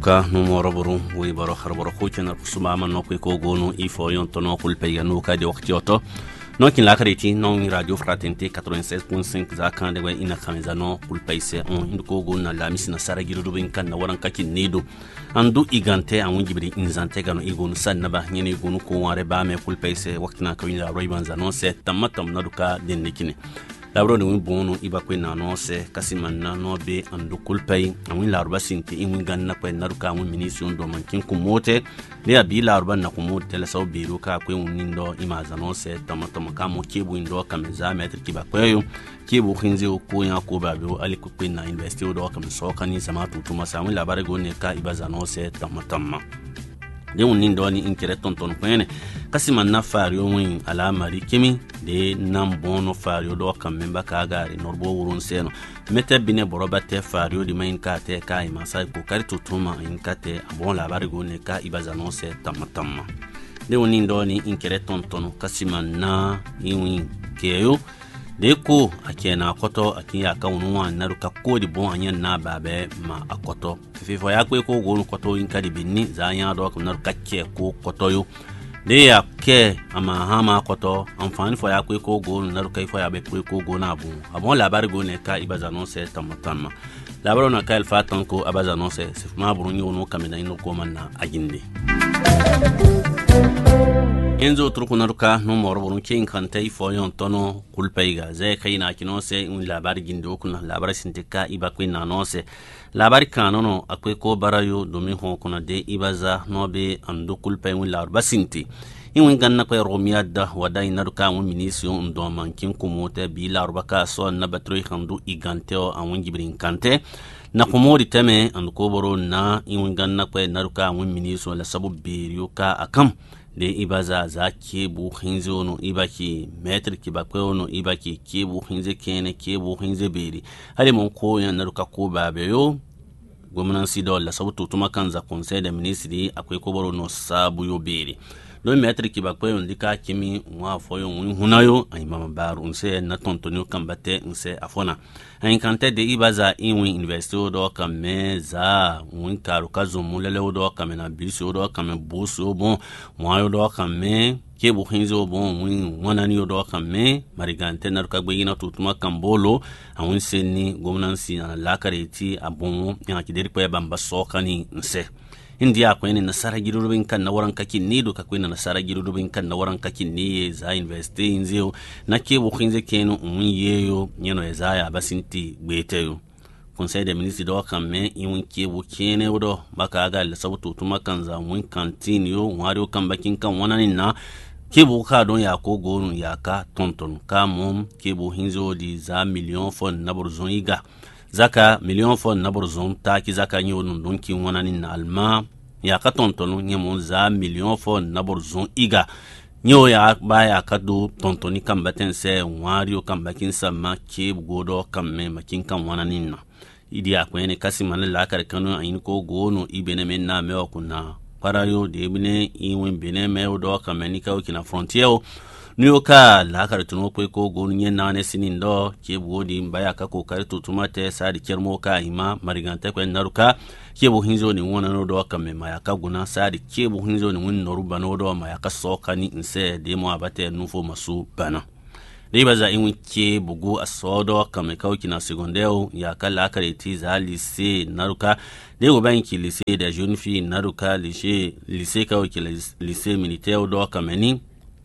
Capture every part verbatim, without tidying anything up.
naruka no moroburu we baro harboro ko kenar kusuma man no ko gono ifo yon to no kul pay no ka de wakti oto no kin la kareti no radio fraternité quatre-vingt-seize point cinq za kan de we ina kamiza no kul pay se on hindu ko gona la misina saragiru do bin kan na waran kakin nedo andu igante an wujibri inzante gano igonu sannaba nyene igonu ko ware ba me kul pay se wakti na kawina roiban za no se tamatam naduka den nikine labro de bono iba ko na no se kasiman na no be andu kulpay amin larba sinti in ganna ko naruka mun ministry do man kin ku mote le abi larba na ku mote la saw biru ka ko mun ndo imaza no se tamatam ka mo kebu ndo ka meza meter ki ba ko yo kebu khinze ko ya ko ba be ali ku na investi do ka so kan sama tutu ma samu labare go ne ka ibaza no se tamatam de unin do ni inkere tonton ko ene kasiman na fario mun ala mari kimi de nam bono fario do kam memba ka gari norbo wurun seno mete bine boroba te fario di main ka te ka ima sai ko kari tutuma in ka te abon la bari go ne ka ibaza no se tamatamma de unin do ni inkere tonton kasiman na iwin keyo de ko akena koto akinya ka unwa naruka kodi bon anyen na babe ma akoto fifo ya ko ko gonu koto in kadi binni za nya do ko naruka ke ko koto yo de ya ke ama hama koto amfani fo ya ko ko gonu naruka fo ya be ko ko gona bu abon labari go ne ka ibaza no se tamatama labaro na ka alfa tanko abaza no se sifma burunyi wono kamina ino ko manna aginde enzo truku naruka no morobon kin kante ifo yon tono kulpaiga ze kaina kinose un labari gindo kuna labari sintika iba kwina nose labari kanono akwe ko barayo domi ho kuna de ibaza nobe andu kulpai un larba sinti in ganna ko romiyada wadai naruka un minisio ndo mankin kumote bi larba ka so na batri khandu iganteo an gibrin kante na komori teme andu ko boro na in ganna ko naruka un minisio la sabu biriyo ka akam de ibaza za kebu hinze ono ibaki metri kibakwe ono ibaki kebu hinze kene kebu hinze beri hali mon ko ya naruka ko babe yo gwamnati dola sabutu tuma kanza conseil de ministre akwai ko boro no sabu yo beri do metri kibakwe ndika kimi mwa foyo hunayo ay mama baru nse na tontonyo kambate nse afona ay kante de ibaza inwi investo do kameza win karu kazo mulele do kamena biso do kamen buso bon mwa do kamen ke bu hinzo bon win wanani do kamen marigante na ka gbegina tutuma kambolo awin senni gomnansi na lakareti abon ya kideri ko bamba sokani nse india ko ene nasara girubin kan na waran kakin ni do ka ko ene nasara girubin kan na waran kakin ni za investe inzeo na ke bu khinze kenu un yeyo nyeno ezaya basinti gbeteyo conseil des ministres do kan me in ke bu kene do baka ga la sabutu tuma kan za mun kantin yo wari kan bakin kan wananin na ke bu ka don ya ko gonu ya ka tonton ka mum ke bu hinzo di za million fon na burzon iga zaka million fon na burzon ta ki zaka nyo nun don ki wananin na alma ya ka tontonu nyemo za million fon na burzon iga nyo ya ba ya ka do tontoni kan baten se wario kan bakin sama ke godo kan me makin kan wananin na idi akwene kasiman la kar kanu ayin ko gono ibene men na me okuna parayo de bine iwen bene me do kan me ni ka okina frontier Nuyoka la karatuno ko ko gonu nyen na ne sinin do ke bodi mbaya ka ko kare tutuma te sadi kermo ka ima marigante ko naruka ke bo hinzo ni wona no do ka me maya ka guna sadi ke bo hinzo ni won noruba no do maya ka soka ni nse de mo abate nufo masu bana de baza in ke bugu asodo ka me ka kina segondeo ya ka la kareti za lycée naruka de go banki lycée de jeune fille naruka lycée lycée ka ki lycée militaire do ka meni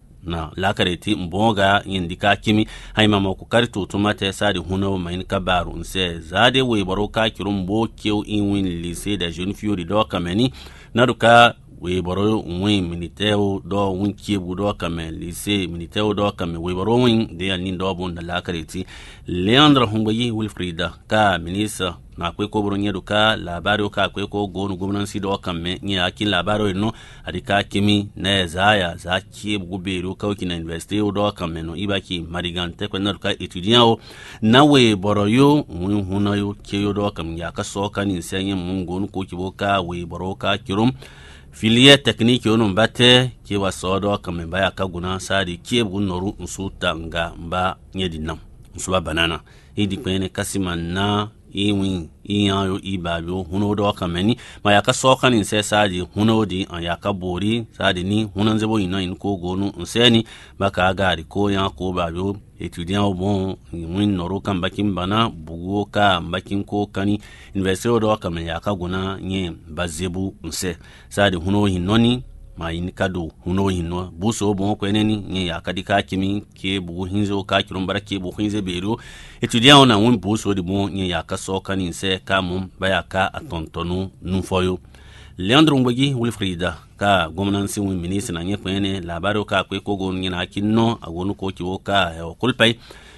na lakareti mbonga yindika kimi haima ma ku kartu tumata sadi huno main kabaru nse zade we baroka kirumbo keu inwin lycée de jeune fille do kameni naruka we baro win militaire do wunki budo kamen lycée militaire do kamen we baro win de anin do bon na lakareti Leandre Humbayi Wilfrida ka ministre na kwe ko bronye do ka labaro ka kwe ko gonu gomnansi do kamen ni akin labaro no adika kimi na zaya za ki buberu ka kina university do kamen no ibaki marigante ko na ka étudiant o na we baro yo win hunayo ke yo do kam ya ka so kan insenye mun gonu ko kiboka we baro ka kirum filière technique yono mbate ke wasodo kame baya kaguna sadi ke bunoru nsuta nga mba nyedinam nsuba banana idi kwene kasima na iwin iyayo ibabyo huno do kameni ma yaka sokan in se sadi huno di an yaka bori sadi ni hunan zebo ina in ko gonu nseni baka gari ko ya ko babyo étudiant bon win noro kan bakin bana bugo ka bakin ko kani university do kamen yaka guna nye bazebu nse sadi huno hinoni ma yin kado huno hinno buso bon ko eneni nye yaka dika kimi ke bugo hinzo ka kirun barake bu hinze bero étudiant na win buso di bon nye yaka so kan inse ka mum bayaka atontonu nufoyo Leandro Ngwegi Wilfrida ka gomnansi win ministre na nye kwene labaro ka kwe ko gon nyina kinno agonu ko kiwo ka e kulpai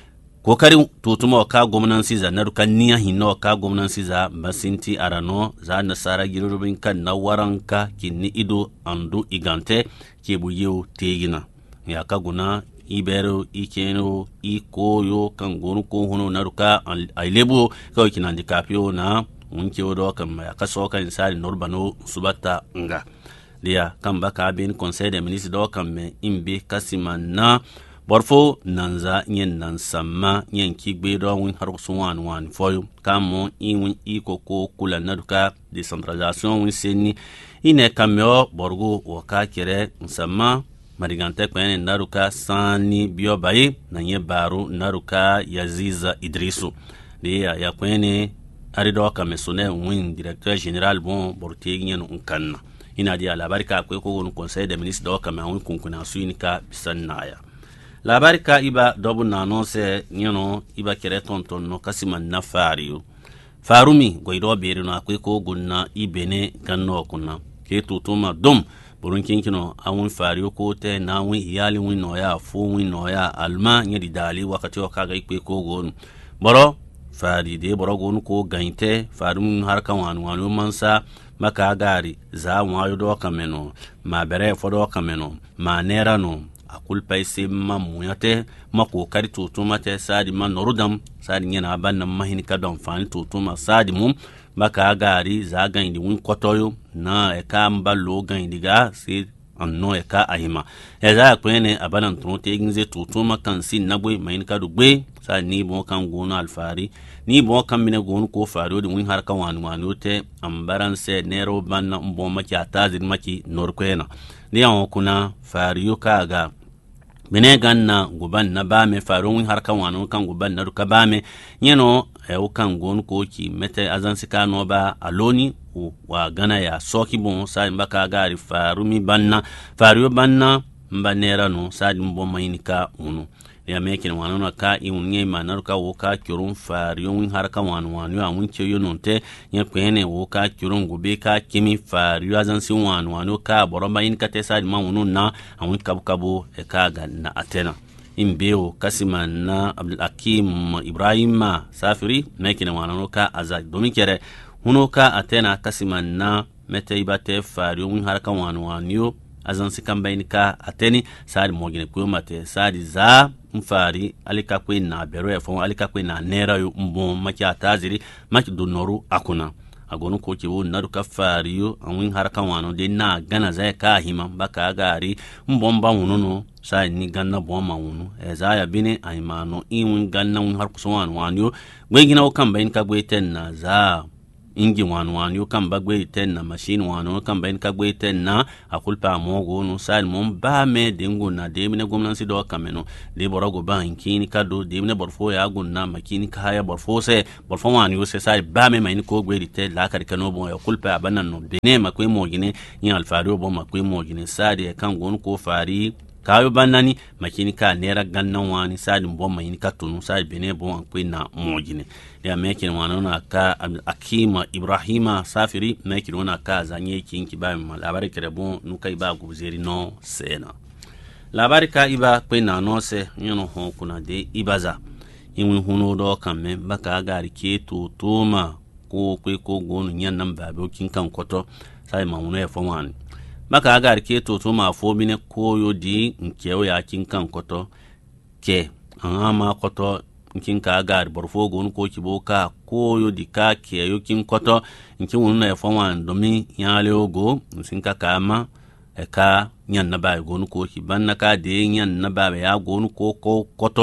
kokari tutuma ka gomnansi za naruka niya hinno ka gomnansi za basinti arano za nasara girubin kan na waranka kinni ido andu igante ke buyew tegina ya ka guna ibero ikeno ikoyo kan gonu ko hono naruka ailebo ka kinandi kapio na unke wodo kan ya ka soka insari norbano subata nga dia kamba ka bin conseil des ministres do kan me imbe kasimana borfo nanza nyen nan sama nyen kigbe do win har suwan wan foyo kamo in iko ko kula naduka decentralisation win seni ine kamyo borgo waka kere nsama marigante kwene naruka sani biobai na nye baru naruka yaziza idrisu dia ya kwene arido kamesone win directeur général bon bortegi nyen unkanna ina dia labari ka ko ko conseil des ministres do kam win kunkuna suinika bisannaya labari ka iba dobu na annonce nyano iba kere tonton no kasiman na fariyo farumi goido beri no akwe ko gunna ibene ganno kunna ke tutuma dum burun kinkino awun fariyo ko te na win iyali win no ya fu win no ya alma nyedi dali wakati o kaga ikwe ko gon boro fari de boro gon ko gainte farum harkan wanu wanu mansa maka gari za wayo do kameno ma bere fodo kameno ma nera no akul paise ma muyate mako kari tutuma te sadi ma norudam sadi nyana banna mahini ka don fani tutuma sadi mum maka gari za gaindi win kotoyo na e ka mballo gaindi ga si anno e ka ahima e za kwene abanan tonte ginze tutuma kan sin nagwe mahini ka do gbe sadi ni bon kan gono alfari ni bon kan mine gonu ko faro di win har kan wanu wanu te ambaran se nero banna mbon maki atazir maki norkwena ni an kuna fariyo kaga bene ganna guban na bame faro win har kan wanu kan guban na ruka bame nyeno e o kan gonu ko ki mete azansi ka no ba aloni wa gana ya soki bon sa mbaka gari faro mi banna fariyo banna mbanera no sa mbon mayinika unu ya mekin wanana ka iunye manaruka woka kirun fariyo win haraka wanu wanu awun cheyo nonte nya kwene woka kirun gube ka kimi fariyo azansi wanu wanu ka boromba in ka tesa ma wunu na awun kabu kabu e ka ga na atena imbeo kasima na Abdul Hakim Ibrahim Safiri mekin wanana ka azak domikere hunoka atena kasima na mete ibate fariyo win haraka wanu wanu azansi kambaini ka ateni sadi mogine kwemate sadi za mfari alika kwe na bero efon alika kwe na nera yu mbon maki ataziri maki donoru akuna agonu ko kiwo naruka fari yu anwin haraka wano de na gana za ka hima baka agari mbon ba wununo sai ni ganna boma wunu eza ya bine aimano inwin ganna wun har kusuwan wanyo gwegina okan ka gweten na za ingi wanu wanu kan bagwe ten na machine wanu kan bain ka gwe ten na akulpa mogo no sal mom ba me dengo na de mine gomnansi do kameno de borogo ba inkini ka do de mine borfo ya gunna makini ka ya borfo se borfo wanu se sal ba me mai ko gwe te la kar kano bon ya kulpa banan no de ne makwe mogine yin alfario bon makwe mogine sade kan gon ko fari kayo banani makini ka nera gannan wani sadi bon mai ka tunu sadi bene bon akwe na mogine ya mekin wanona ka Akima Ibrahima Safiri mekin wana ka zanye kinki ba mi labari kerebon nuka iba gubzeri no sena labari ka iba kwe na no se nyono hon kuna de ibaza inwi hunu do kamme baka gari ke to toma ko kwe ko gonu nyan nan babe kin kan koto sai ma hunu e fomani baka gari ke to toma fo bine koyo di nkewo ya kin kan koto ke ama koto nkin ka gar borfo gon ko kiboka koyo dika ke yokin koto nkin wonna e fon domi yale ogo nsinka kama e ka nyan na ba gon ko ki banna ka de nyan na ba ya gon ko ko kotoyo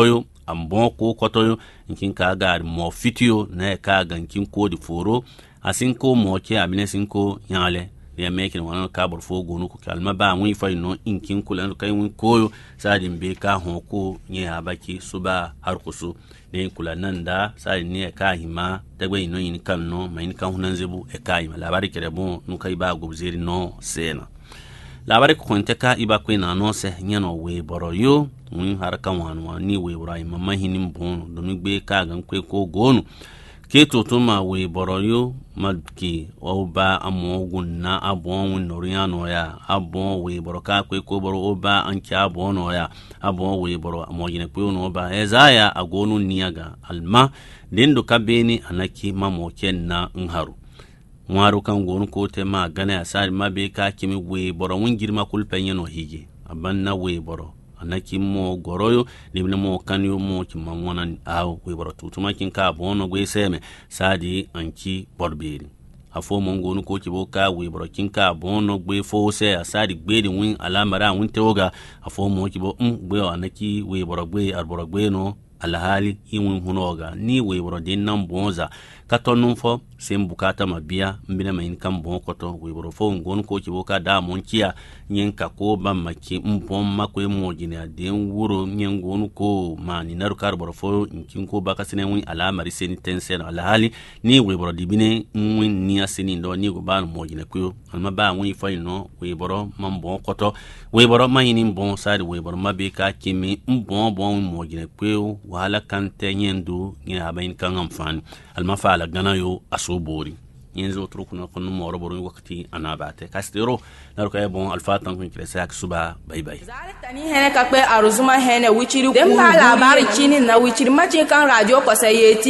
ambon ko koto inkin ka ga mo fitio na ka ga inkin ko di foro asin ko mo ke abine sin ko yale ya mekin wana ka bor fo gonu ko kalma ba wi fa no inkin kulan kai wi ko sadin be ka hon ko nye abaki suba har kusu ne kula nan da sai ne ka hima dagwe no yin kan no mai kan hunan zebu e kai ma labari kere bon no kai ba gobzeri no sena labari ko konteka iba ko na no se nyano we boro yo mun har kan wanu ni we boro ma mahinin bon do mi gbe ka gan kwe ko gonu ke totuma we boro yo madki oba amogun na abon noriano ya abon we boro ka kwe ko boro oba anki abon no ya abon we boro amogine kwe no oba ezaya agonu niaga alma dendo kabeni anaki mamoken na nharu ngwaru kan gonu ko te ma gana asari mabe ka kimi we boro won girma kulpenye no hige abanna we boro anaki mo goroyo libne mo kanyo mo kimma wona aw we boro tutuma kin ka bono gwe seme sadi anki borberi afo mo ngonu ko kibo ka we boro kin ka bono gwe fo se asadi gbe di win alamara win teoga afo mo kibo um gwe anaki we boro gwe arboro gwe no alhali iwin hunoga ni we boro din nan bonza katonun fo sem bukata mabia mbina main kan bon koto we boro fo ngon ko kibo ka da mon kiya nyen ka ko ba maki mbon makwe mo gina den wuro nyen gonu ko mani naru kar boro fo nkin ko ba kasene win alamari seni tensen alhali ni we boro dibine win ni aseni ndo ni go ba mo gina ko alma ba win fo no we boro man bon koto we boro mayini bon sadi we boro mabe ka kimi mbon bon mo gina ko wala kan tenyendu ni abain kan amfani almafa ala gana yo asobori yenzo trukuna kunu moro boru wakati anabate kastero naruka e bon alfatan kun kresa ak suba bye bye tani hene kakbe aruzuma hene wichiri dem ba labari chini na wichiri maji kan radio ko sayeti